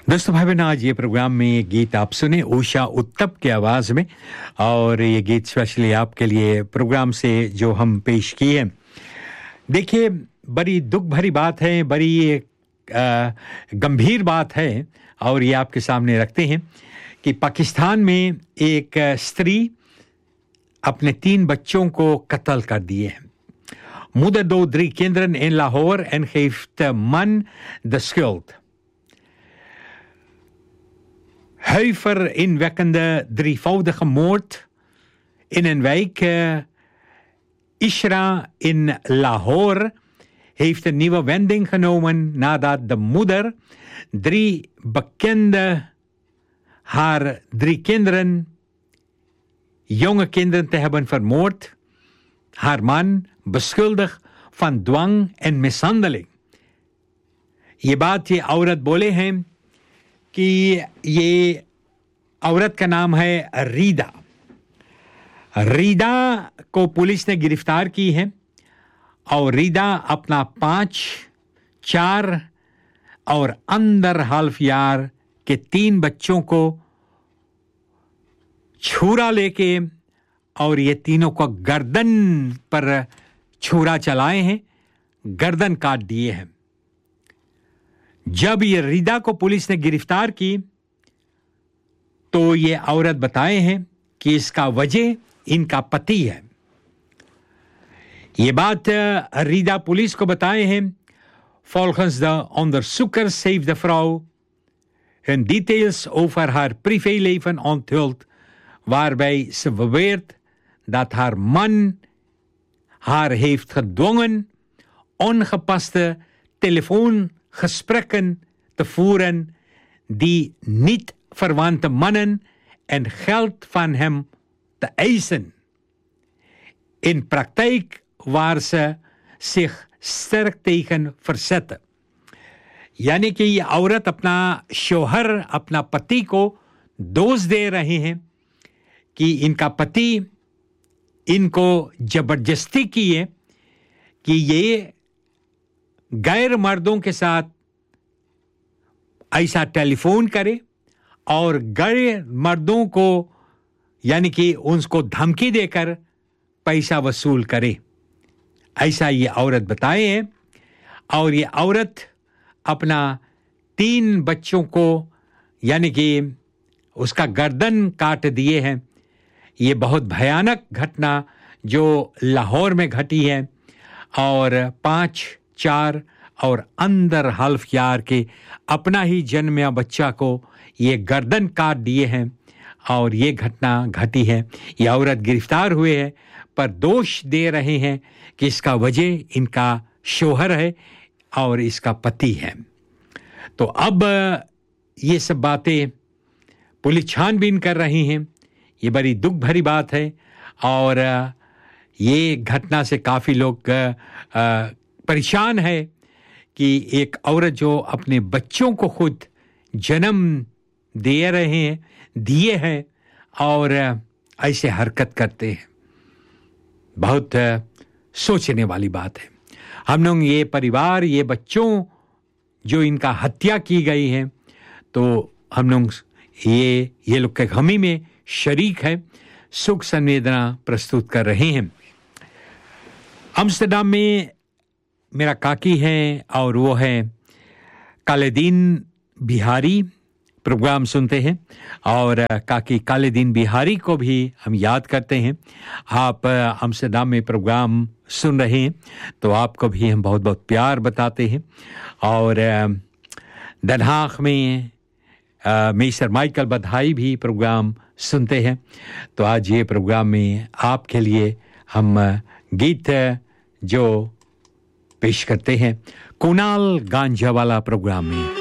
दोस्तों भाई बहन, आज ये प्रोग्राम में ये गीत आप सुने उषा उत्तप की आवाज में, और ये गीत स्पेशली आपके लिए प्रोग्राम से जो हम पेश किए हैं। देखिए, बड़ी दुख भरी बात है, बड़ी गंभीर बात है, और ये आपके सामने रखते हैं कि पाकिस्तान में एक स्त्री अपने 3 बच्चों को कत्ल कर दिए हैं। Moeder doodt 3 kinderen in Lahore en geeft de man de schuld. Huiverwekkende drievoudige moord in een wijk Ishra in Lahore heeft een nieuwe wending genomen nadat de moeder 3 bekende haar 3 kinderen, jonge kinderen te hebben vermoord, haar man beschuldigd van dwang en mishandeling. ये बात ये औरत बोले हैं कि ये औरत का नाम है रीदा। रीदा को पुलिस ने गिरफ्तार की है, और रीदा अपना 5, 4 और अंदर हाल्फ यार के 3 बच्चों को छुरा लेके और ये तीनों को गर्दन पर छुरा चलाए हैं, गर्दन काट दिए हैं। जब ये रीदा को पुलिस ने गिरफ्तार की तो ये औरत बताए हैं कि इसका वजह इनका पति है। ये बात रीदा पुलिस को बताए हैं। Volgens de onderzoekers heeft de vrouw hun details over haar privéleven onthuld, waarbij ze beweert dat haar man haar heeft gedwongen ongepaste telefoongesprekken te voeren die niet verwante mannen en geld van hem te eisen. In praktijk waar ze zich sterk tegen verzette. यानी कि ये औरत अपना शोहर, अपना पति को दोष दे रहे हैं कि इनका पति इनको जबरदस्ती की है कि ये गैर मर्दों के साथ ऐसा टेलीफोन करे और गैर मर्दों को यानी कि उनको धमकी देकर पैसा वसूल करे, ऐसा ये औरत बताए हैं। और ये औरत अपना 3 बच्चों को यानी कि उसका गर्दन काट दिए हैं। ये बहुत भयानक घटना जो लाहौर में घटी है, और 5, 4 और अंदर हाल्फ यार के अपना ही जन्मा बच्चा को ये गर्दन काट दिए हैं, और ये घटना घटी है। ये औरत गिरफ्तार हुए हैं, पर दोष दे रहे हैं कि इसका वजह इनका शोहर है और इसका पति है। तो अब ये सब बातें पुलिस छानबीन कर रही हैं। ये बड़ी दुख भरी बात है, और ये घटना से काफ़ी लोग परेशान है कि एक औरत जो अपने बच्चों को खुद जन्म दिए हैं और ऐसे हरकत करते हैं। बहुत सोचने वाली बात है। हम लोग ये परिवार, ये बच्चों जो इनका हत्या की गई है, तो हम लोग ये लोग के गमी में शरीक है, सुख संवेदना प्रस्तुत कर रहे हैं। अम्स्टरडम में मेरा काकी है, और वो है कालेदीन बिहारी, प्रोग्राम सुनते हैं, और काकी कालेदीन बिहारी को भी हम याद करते हैं। आप अम्स्टरडम में प्रोग्राम सुन रहे हैं तो आपको भी हम बहुत बहुत प्यार बताते हैं। और Den Haag में मिस्टर माइकल बधाई भी प्रोग्राम सुनते हैं। तो आज ये प्रोग्राम में आपके लिए हम गीत जो पेश करते हैं कुणाल गांजा वाला प्रोग्राम में।